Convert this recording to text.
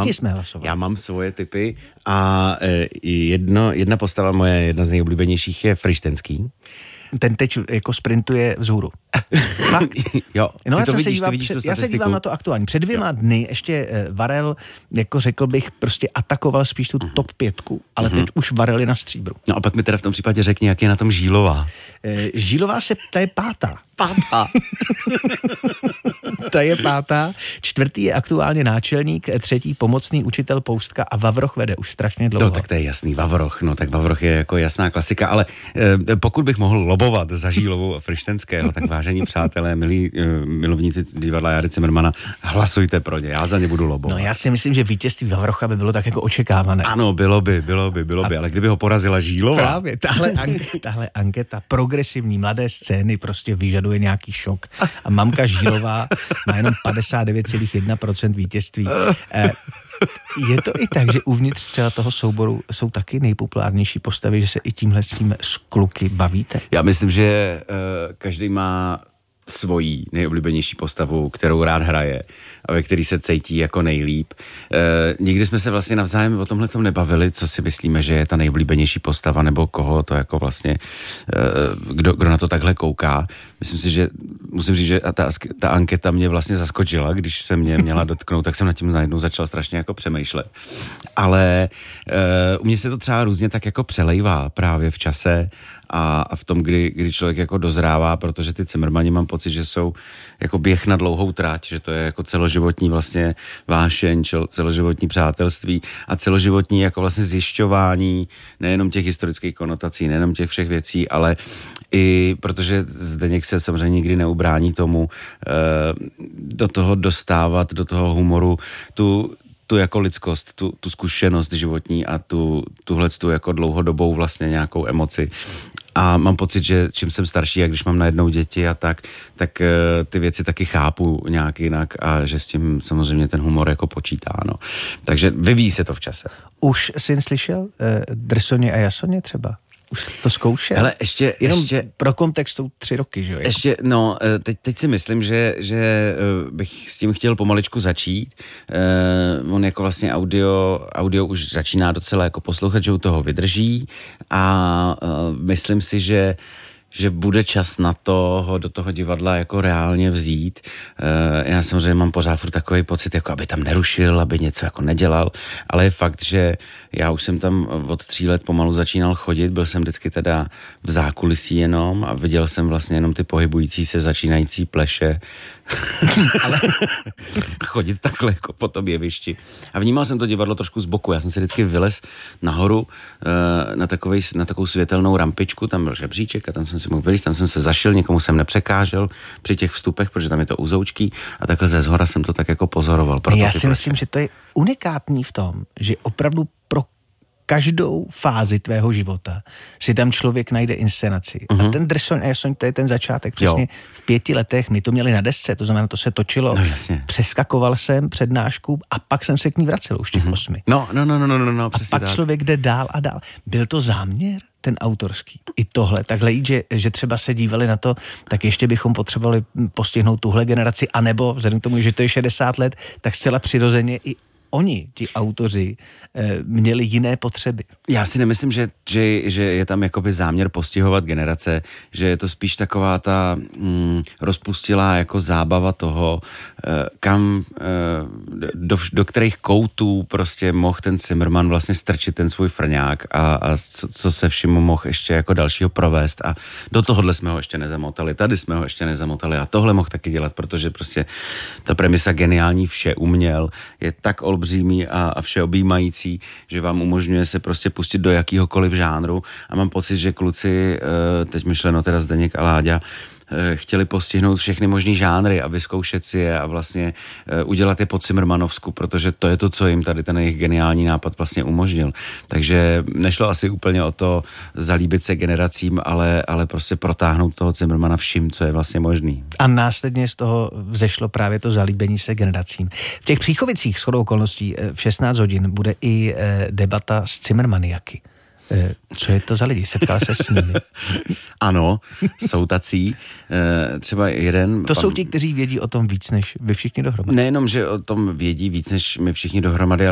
Všichni jsme hlasovali. Já mám svoje typy a jedna postava moje, jedna z nejoblíbenějších je Frištenský. Ten teď jako sprintuje vzhůru. Jo, no, já se dívám na to aktuálně. Před 2 dny ještě Varel, jako řekl bych, prostě atakoval spíš tu top 5, ale teď už Varel je na stříbru. No a pak mi teda v tom případě řekni, jak je na tom Žílová. Žílová ta je pátá. Ta je pátá. 4. je aktuálně náčelník, 3. pomocný učitel Poustka a Vavroch vede už strašně dlouho. No tak to je jasný, Vavroch, no tak Vavroch je jako jasná klasika, ale pokud bych mohl lobovat za Žílovou a Frištenského, tak vážení přátelé, milí milovníci divadla Járy Cimrmana, hlasujte pro ně, já za ně budu lobovat. No já si myslím, že vítězství Vavrocha by bylo tak jako očekávané. Ano, bylo by, ale kdyby ho porazila Žílová. Právě, tahle anketa progresivní mladé scény prostě vyžaduje nějaký šok. A mamka Žílová má jenom 59,1% vítězství. Je to i tak, že uvnitř třeba toho souboru jsou taky nejpopulárnější postavy, že se i tímhle s tím s kluky bavíte? Já myslím, že každý má svojí nejoblíbenější postavu, kterou rád hraje a ve který se cítí jako nejlíp. Nikdy jsme se vlastně navzájem o tomhletom nebavili, co si myslíme, že je ta nejoblíbenější postava, nebo koho to jako vlastně, kdo na to takhle kouká. Myslím si, že musím říct, že ta anketa mě vlastně zaskočila, když se mě měla dotknout, tak jsem nad tím najednou začal strašně jako přemýšlet. Ale u mě se to třeba různě tak jako přelejvá právě v čase a v tom, kdy člověk jako dozrává, protože ty Cimrmani mám pocit, že jsou jako běh na dlouhou trať, že to je jako celoživotní vlastně vášeň, celoživotní přátelství a celoživotní jako vlastně zjišťování nejenom těch historických konotací, nejenom těch všech věcí, ale i protože Zdeněk se samozřejmě nikdy neubrání tomu do toho dostávat, do toho humoru, tu jako lidskost, tu zkušenost životní a tuhletu jako dlouhodobou vlastně nějakou emoci. A mám pocit, že čím jsem starší a když mám najednou děti a tak ty věci taky chápu nějak jinak a že s tím samozřejmě ten humor jako počítá, no. Takže vyvíjí se to v čase. Už jsi slyšel Drsoně a Jasoně třeba? Už to zkoušel? Ale ještě pro kontext jsou 3 roky, že jo? Ještě, no, teď si myslím, že bych s tím chtěl pomaličku začít. On jako vlastně audio už začíná docela jako poslouchat, že u toho vydrží a myslím si, že bude čas na to ho do toho divadla jako reálně vzít. Já samozřejmě mám pořád furt takový pocit, jako aby tam nerušil, aby něco jako nedělal, ale je fakt, že já už jsem tam od 3 let pomalu začínal chodit, byl jsem vždycky teda v zákulisí jenom a viděl jsem vlastně jenom ty pohybující se začínající pleše. Ale chodit takhle jako po tom jevišti. A vnímal jsem to divadlo trošku z boku. Já jsem se vždycky vylez nahoru na takovou světelnou rampičku, tam byl žebříček a tam jsem si mohl vylízt, tam jsem se zašil, nikomu jsem nepřekážel při těch vstupech, protože tam je to uzoučký a takhle ze zhora jsem to tak jako pozoroval. Já si myslím, že to je unikátní v tom, že opravdu pro každou fázi tvého života si tam člověk najde inscenaci. A ten Drsoň a Jasoň, to je ten začátek. Přesně v 5 letech my to měli na desce, to znamená, to se točilo. No, jasně. Přeskakoval jsem přednášku a pak jsem se k ní vracel už těch 8. No, přesně a pak člověk jde dál a dál. Byl to záměr? Ten autorský. I tohle. Takhle jít, že třeba se dívali na to, tak ještě bychom potřebovali postihnout tuhle generaci, anebo vzhledem k tomu, že to je 60 let, tak zcela přirozeně i oni, ti autoři, měli jiné potřeby. Já si nemyslím, že je tam jakoby záměr postihovat generace, že je to spíš taková ta rozpustilá jako zábava toho, kam, do kterých koutů prostě mohl ten Cimrman vlastně strčit ten svůj frňák a co se vším mohl ještě jako dalšího provést a do tohohle jsme ho ještě nezamotali, tady jsme ho ještě nezamotali a tohle mohl taky dělat, protože prostě ta premisa geniální vše uměl, je tak olbřímý a všeobjímající, že vám umožňuje se prostě pustit do jakýhokoliv žánru a mám pocit, že kluci, teď myšleno teda Zdeněk a Láďa, chtěli postihnout všechny možný žánry a vyzkoušet si je a vlastně udělat je po cimrmanovsku, protože to je to, co jim tady ten jejich geniální nápad vlastně umožnil. Takže nešlo asi úplně o to zalíbit se generacím, ale prostě protáhnout toho Cimrmana vším, co je vlastně možný. A následně z toho vzešlo právě to zalíbení se generacím. V těch Příchovicích shodou okolností v 16 hodin bude i debata s Cimrmaniaky. Co je to za lidi? Setkal se s nimi? Ano, jsou tací. Třeba jeden... To jsou ti, kteří vědí o tom víc než vy všichni dohromady. Nejenom, že o tom vědí víc než my všichni dohromady,